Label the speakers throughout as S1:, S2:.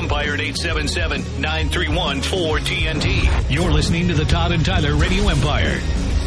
S1: Empire at 877-931-4TNT. You're listening to the Todd and Tyler Radio Empire.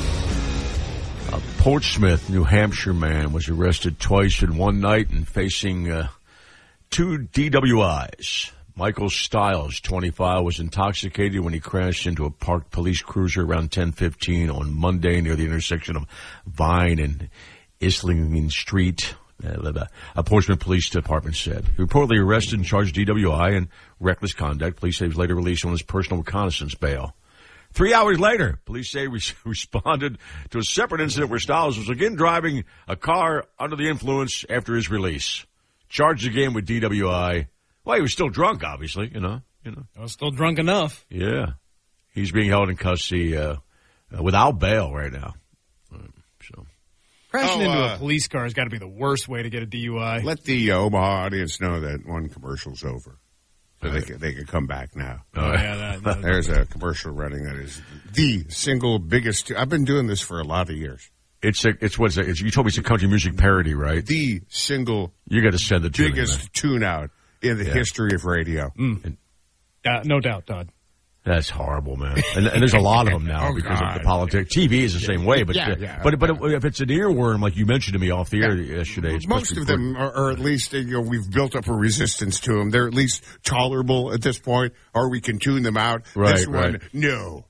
S2: A Portsmouth, New Hampshire man was arrested twice in one night and facing 2 DWIs. Michael Stiles, 25, was intoxicated when he crashed into a parked police cruiser around 10:15 on Monday near the intersection of Vine and Islington Street, a Portsmouth Police Department said. He reportedly arrested and charged DWI and reckless conduct. Police say he was later released on his personal reconnaissance bail. 3 hours later, police say responded to a separate incident where Stiles was again driving a car under the influence after his release. Charged again with DWI. Well, he was still drunk, obviously, you know.
S3: I was still drunk enough.
S2: Yeah. He's being held in custody without bail right now.
S3: Crashing into a police car has got to be the worst way to get a DUI.
S4: Let the Omaha audience know that one commercial's over. So they can come back now.
S3: Oh, yeah.
S4: There's a commercial running that is the single biggest. I've been doing this for a lot of years.
S2: You told me it's a country music parody, right?
S4: The single
S2: you got to send it to
S4: biggest tune out in the history of radio.
S3: No doubt, Todd.
S2: That's horrible, man. And there's a lot of them now because of the politics. TV is the same way, but but if it's an earworm, like you mentioned to me off the air yesterday, it's
S4: most of them are at least we've built up a resistance to them. They're at least tolerable at this point, or we can tune them out.
S2: Right,
S4: this one, no.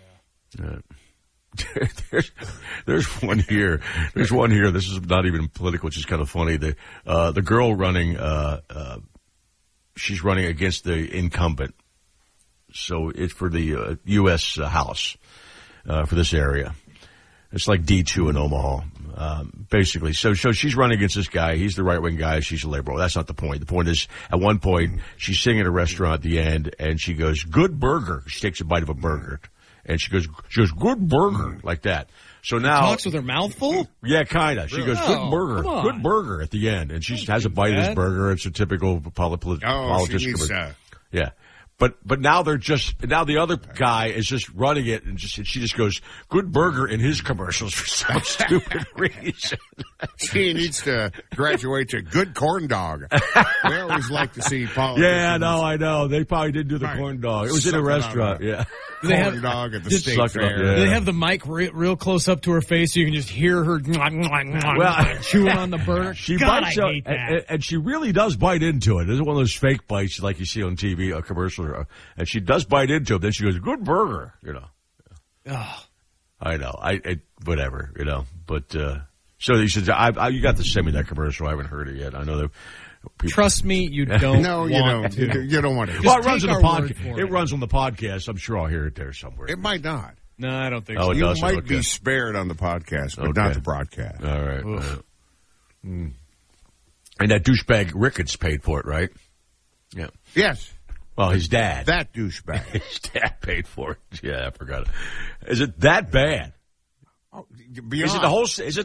S2: There's one here. There's one here. This is not even political, which is kind of funny. The girl running, she's running against the incumbent. So it's for the U.S. House for this area. It's like D2 in Omaha, basically. So she's running against this guy. He's the right-wing guy. She's a liberal. That's not the point. The point is, at one point, she's sitting at a restaurant at the end, and she goes, "Good burger." She takes a bite of a burger. And she goes, "Good burger," like that. So now
S3: talks with her mouth full?
S2: Yeah, kind of. She goes, "Good burger" at the end, and she has a bite of this burger. It's a typical politician. Yeah, but now the other guy is just running it, and she just goes, "Good burger" in his commercials for some stupid reason.
S4: She needs to graduate to good corn dog. We always like to see politicians.
S2: Yeah, I know. They probably didn't do the corn dog. It was in a restaurant. Yeah.
S4: Corn dog at the state fair.
S3: Do they have the mic real close up to her face so you can just hear her chewing on the burger?
S2: She
S3: bites
S2: I
S3: hate that.
S2: and she really does bite into it. It's one of those fake bites like you see on TV, a commercial. And she does bite into it. Then she goes, "Good burger,"
S3: Oh.
S2: I know. Whatever, But so he says, "You got to send me that commercial. I haven't heard it yet. I know that." People.
S3: Trust me, you don't.
S4: No, you don't. You don't want to.
S2: Well, it runs on the podcast. It runs on the podcast. I'm sure I'll hear it there somewhere.
S4: It might not.
S3: No, I don't think
S2: so.
S4: You might be spared on the podcast, but not the broadcast.
S2: All right. And that douchebag Ricketts paid for it, right? Yeah.
S4: Yes.
S2: Well, his dad.
S4: That douchebag.
S2: His dad paid for it. Yeah, I forgot it. Is it that bad?
S4: Beyond.
S2: Is it